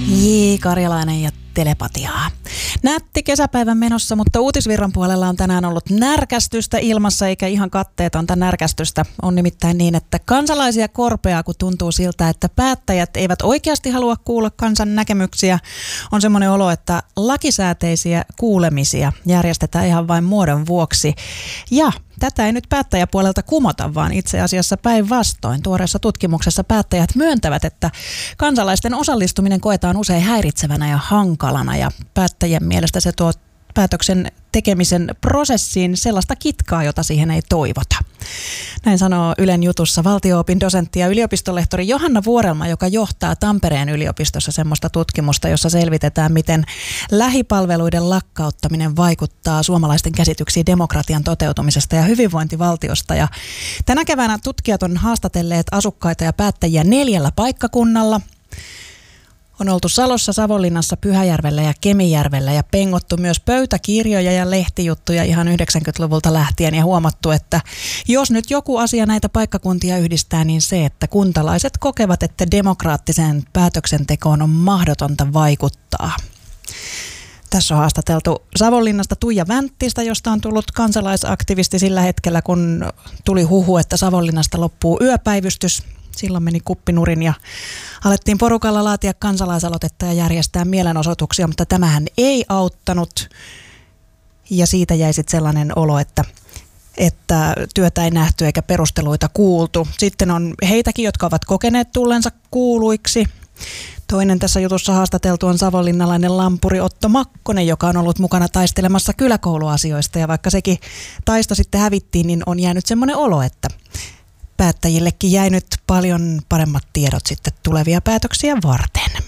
Karjalainen ja telepatiaa. Nätti kesäpäivän menossa, mutta uutisvirran puolella on tänään ollut närkästystä ilmassa, eikä ihan katteetonta närkästystä. On nimittäin niin, että kansalaisia korpeaa, kun tuntuu siltä, että päättäjät eivät oikeasti halua kuulla kansan näkemyksiä. On semmoinen olo, että lakisääteisiä kuulemisia järjestetään ihan vain muodon vuoksi. Ja tätä ei nyt päättäjäpuolelta kumota, vaan itse asiassa päinvastoin. Tuoreessa tutkimuksessa päättäjät myöntävät, että kansalaisten osallistuminen koetaan usein häiritsevänä ja hankalana, ja päättäjien mielestä se tuo päätöksen tekemisen prosessiin sellaista kitkaa, jota siihen ei toivota. Näin sanoo Ylen jutussa valtio-opin dosentti ja yliopistolehtori Johanna Vuorelma, joka johtaa Tampereen yliopistossa semmoista tutkimusta, jossa selvitetään, miten lähipalveluiden lakkauttaminen vaikuttaa suomalaisten käsityksiin demokratian toteutumisesta ja hyvinvointivaltiosta. Ja tänä keväänä tutkijat on haastatelleet asukkaita ja päättäjiä 4 paikkakunnalla. On oltu Salossa, Savonlinnassa, Pyhäjärvellä ja Kemijärvellä ja pengottu myös pöytäkirjoja ja lehtijuttuja ihan 90-luvulta lähtien ja huomattu, että jos nyt joku asia näitä paikkakuntia yhdistää, niin se, että kuntalaiset kokevat, että demokraattiseen päätöksentekoon on mahdotonta vaikuttaa. Tässä on haastateltu Savonlinnasta Tuija Vänttistä, josta on tullut kansalaisaktivisti sillä hetkellä, kun tuli huhu, että Savonlinnasta loppuu yöpäivystys. Silloin meni kuppinurin ja alettiin porukalla laatia kansalaisaloitetta ja järjestää mielenosoituksia, mutta tämähän ei auttanut. Ja siitä jäi sitten sellainen olo, että työtä ei nähty eikä perusteluita kuultu. Sitten on heitäkin, jotka ovat kokeneet tullensa kuuluiksi. Toinen tässä jutussa haastateltu on savonlinnalainen lampuri Otto Makkonen, joka on ollut mukana taistelemassa kyläkouluasioista. Ja vaikka sekin taisto sitten hävittiin, niin on jäänyt semmoinen olo, että päättäjillekin jäi nyt paljon paremmat tiedot sitten tulevia päätöksiä varten.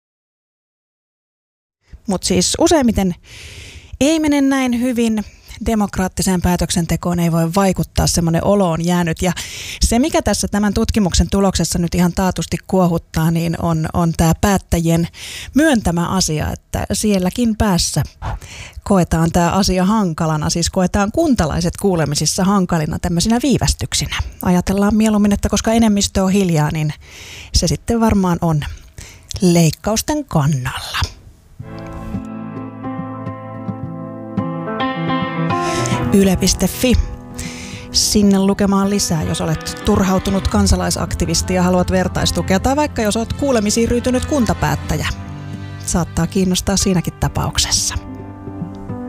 Mutta siis useimmiten ei mene näin hyvin. Demokraattiseen päätöksentekoon ei voi vaikuttaa, semmoinen olo on jäänyt. Ja se, mikä tässä tämän tutkimuksen tuloksessa nyt ihan taatusti kuohuttaa, niin on tämä päättäjien myöntämä asia, että sielläkin päässä koetaan tämä asia hankalana, siis koetaan kuntalaiset kuulemisissa hankalina tämmöisinä viivästyksinä. Ajatellaan mieluummin, että koska enemmistö on hiljaa, niin se sitten varmaan on leikkausten kannalla. Yle.fi. Sinne lukemaan lisää, jos olet turhautunut kansalaisaktivisti ja haluat vertaistukea, tai vaikka jos olet kuulemisiin ryytynyt kuntapäättäjä. Saattaa kiinnostaa siinäkin tapauksessa.